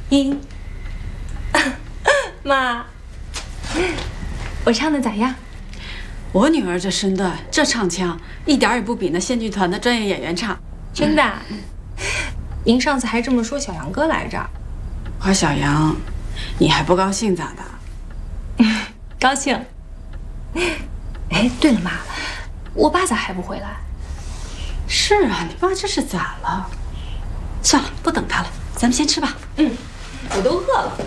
音。妈，我唱的咋样？ 我女儿这身段，这唱腔，一点也不比那县剧团的专业演员差。 真的？您上次还这么说小杨哥来着。 我说小杨，你还不高兴咋的？ 高兴。哎，对了，妈，我爸咋还不回来？ 是啊，你爸这是咋了？算了，不等他了，咱们先吃吧。 我都饿了。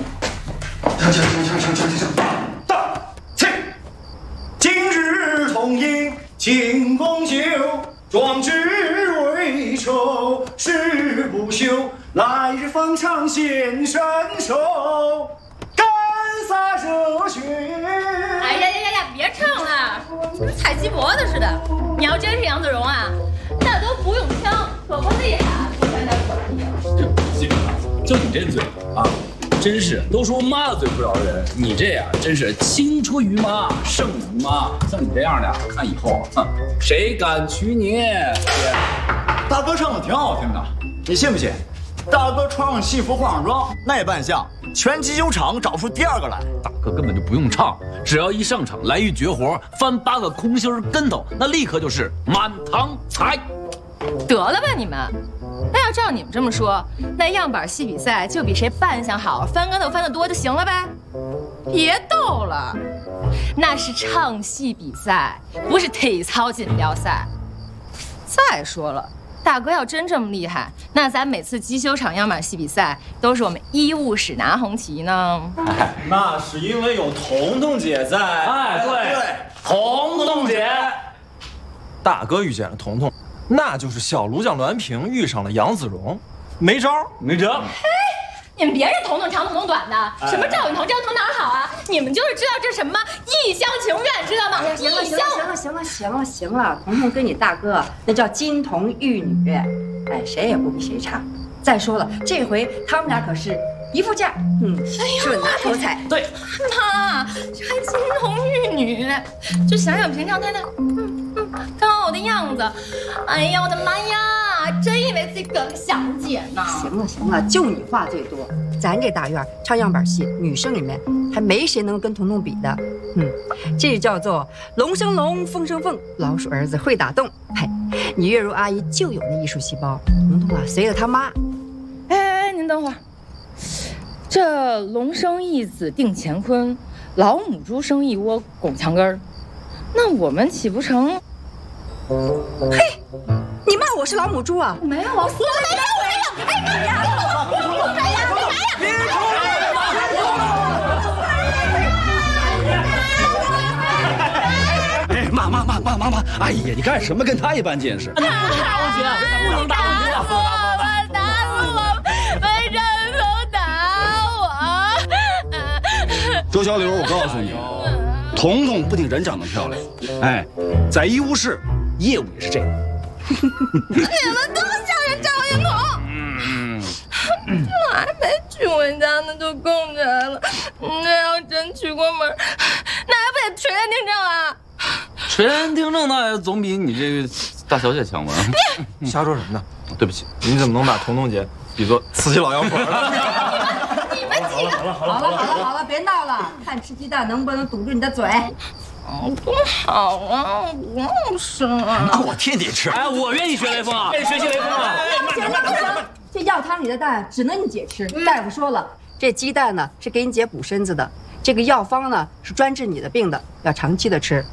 行，到起！今日同饮庆功酒，壮志未酬誓不休，来日方长显身手，干洒热血。 哎呀，别唱了，跟采鸡脖子似的。你要真是杨子荣啊，那都不用枪，可不厉害，全在手里。 这基本上就你这嘴啊，真是都说妈的嘴不饶人，你这样真是青出于妈胜于妈。像你这样的，看以后谁敢娶你？ 大哥唱的挺好听的，你信不信？大哥穿上戏服化上妆，那扮相，全急救场找出第二个来。 大哥根本就不用唱，只要一上场来一绝活，翻8个空心跟头，那立刻就是满堂彩。 得了吧你们！那要照你们这么说，那样板戏比赛就比谁扮相好、翻跟头翻得多就行了呗？别逗了，那是唱戏比赛，不是体操锦标赛。再说了，大哥要真这么厉害，那咱每次机修场样板戏比赛都是我们医务室拿红旗呢。 那是因为有彤彤姐在。 哎，对，彤彤姐， 大哥遇见了彤彤，那就是小卢将栾平遇上了杨子荣，没招没辙。 你们别是彤彤长彤彤短的，什么赵允彤、张彤哪儿好啊？你们就是知道这什么一厢情愿，知道吗？ 行了，彤彤跟你大哥那叫金童玉女，哎，谁也不比谁差。再说了，这回他们俩可是一副价，准拿头彩。 对， 妈，这还金童玉女，就想想平常他那高的样子，哎呀，我的妈呀，真以为自己个小姐呢。 行了，就你话最多。咱这大院唱样板戏，女生里面还没谁能跟彤彤比的。这叫做龙生龙，凤生凤，老鼠儿子会打洞。嘿，你月如阿姨就有那艺术细胞，彤彤啊，随了他妈。 哎，您等会儿，这龙生一子定乾坤，老母猪生一窝拱墙根儿，那我们岂不成？ 嘿，你骂我是老母猪啊？ 没有啊，我没有。哎，干啥呀？ 别吵！ 哎，妈！哎呀，你干什么？跟他一般见识。 打我姐，不能打我姐。 打死我！为什么打我？ 周小柳，我告诉你，彤彤不仅人长得漂亮，哎，在医务室业务也是这样。 你们都像人赵云彤。我还没娶回家呢，就供起来了。那要真娶过门，那还不得垂帘听政啊？ 垂帘听政那也总比你这个大小姐强吧？ 瞎说什么呢？对不起，你怎么能把彤彤姐比作慈禧老妖婆呢？ 你们几个好了，别闹了，看吃鸡蛋能不能堵住你的嘴。 不好啊，我不吃了。 那我天天吃。 哎，我愿意学雷锋啊，愿意学习雷锋啊。 行，这药汤里的蛋只能你姐吃。大夫说了，这鸡蛋呢是给你姐补身子的，这个药方呢是专治你的病的，要长期的吃。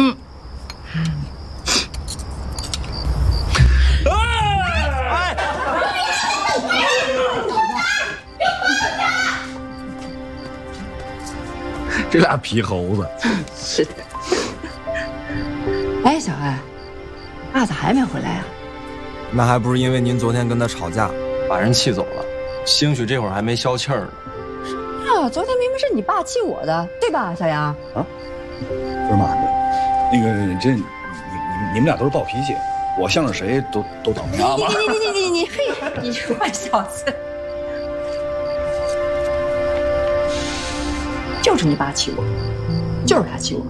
这俩皮猴子。 是的。哎，小艾，爸咋还没回来呀？ 那还不是因为您昨天跟他吵架，把人气走了，兴许这会儿还没消气儿呢。 啊，昨天明明是你爸气我的，对吧，小杨？ 啊，不是妈，那个这你们俩都是暴脾气，我向着谁都倒霉啊！ 你，嘿，你这坏小子！就是你爸气我，就是他气我。